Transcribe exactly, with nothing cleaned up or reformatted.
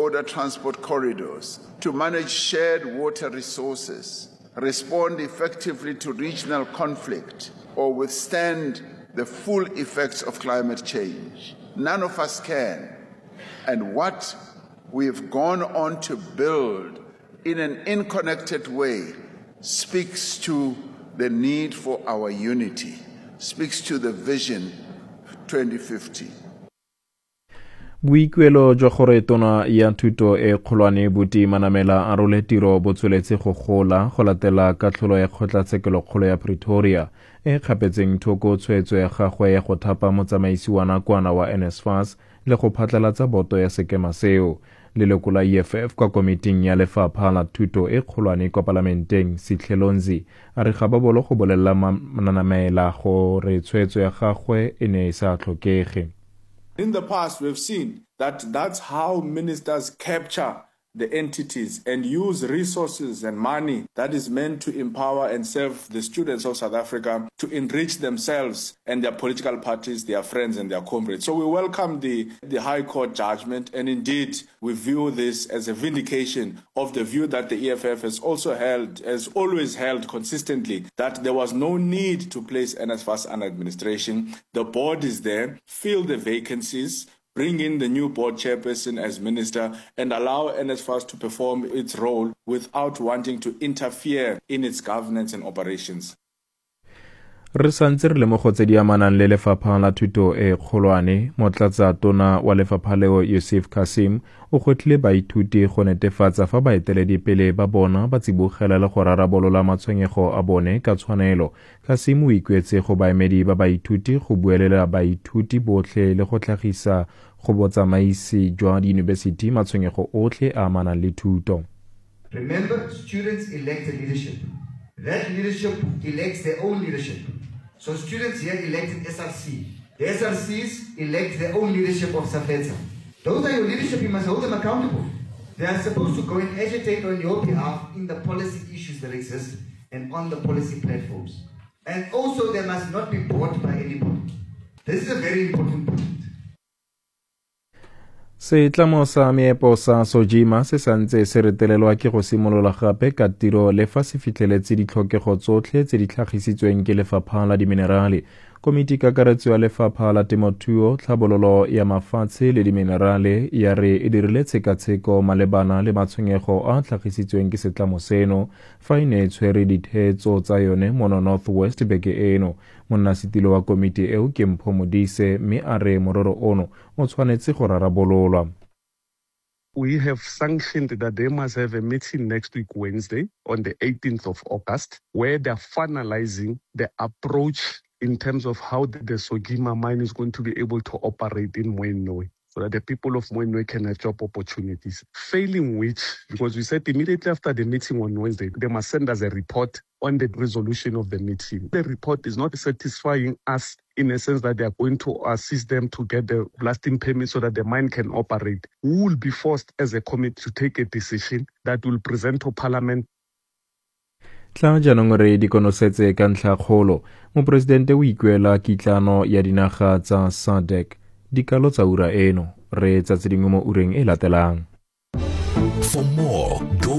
cross-border transport corridors, to manage shared water resources, respond effectively to regional conflict, or withstand the full effects of climate change. None of us can. And what we've gone on to build in an interconnected way speaks to the need for our unity, speaks to the vision twenty fifty. Boikuelo jwa gore tona ya thuto e kgolwane Buti Manamela a role tiro bo tsweletse go gola go latela katlholo ya kgotlatshekelo ya Pretoria e kgapetseng thoko tshwetso ya gagwe ya go thapa motsamaisi wa nakwana wa NSFAS le go phatlalatsa boto ya sekema seo. Leloko la E F F kwa komiting ya lefapha la thuto e kgolwane kwa parlamenteng Sitlhelonzi a re ga ba bolo go bolela Manamela gore tshwetso ya gagwe e ne e sa tlhokege. In the past, we've seen that that's how ministers capture the entities and use resources and money that is meant to empower and serve the students of South Africa to enrich themselves and their political parties, their friends and their comrades. So we welcome the, the High Court judgment, and indeed we view this as a vindication of the view that the E F F has also held, has always held consistently, that there was no need to place NSFAS under administration. The board is there, fill the vacancies, bring in the new board chairperson as minister, and allow NSFAS to perform its role without wanting to interfere in its governance and operations. Re santse re lemogotse di amanang le lefapha la thuto e kgolwane. Motlatsa tona wa lefapha leo Yusuf Kasim o gotlile baithuti go netefatsa fa baeteledipele ba bona ba tsibogela le go rarabolola matshwenyego a bone ka tshwanelo. Kasim o ikuetse go baemedi ba baithuti go buelela baithuti botlhe le go tlhagisa go botsamaisi jwa diyunibesithi matshwenyego otlhe a amanang le thuto. Remember, students elect a leadership. That leadership elects their own leadership. So students here elected S R C. The S R Cs elect their own leadership of SAFETA. Those are your leadership, you must hold them accountable. They are supposed to go and agitate on your behalf in the policy issues that exist and on the policy platforms. And also they must not be bought by anybody. This is a very important point. Seitlamo sa meepo sa Sojima se santse se retelelwa ke go simolola gape ka tiro le fa se fitlheletse ditlhokego tsotlhe tse di tlhagisitsweng ke lefapha la diminerale. Komiti kakaretso ya lefapha la temothuo, tlhabololo ya mafatshe le diminerale ya re e dirile tshekatsheko malebana le matshwenyego a tlhagisitsweng ke setlamo seno fa e ne e tshwere ditheetso tsa yone mo North West beke eno. Monnasetilo wa komiti eo ke Mpho Modise mme a re morero ono o tshwanetse go rarabololwa. We have sanctioned that they must have a meeting next week, Wednesday, on the eighteenth of August, where they're finalizing the approach in terms of how the, the Sojima mine is going to be able to operate in Mooinooi, so that the people of Mooinooi can have job opportunities. Failing which, because we said immediately after the meeting on Wednesday, they must send us a report on the resolution of the meeting. The report is not satisfying us in a sense that they are going to assist them to get the blasting permit so that the mine can operate. We will be forced as a committee to take a decision that will present to Parliament. Tla jaanong re di konosetse ka ntlha kgolo. Mopresidente o ikuela kitlano ya dinaga tsa S A D C. Dikalo tsa ura eno re tsa tse dingwe mo ureng e latelang. For more,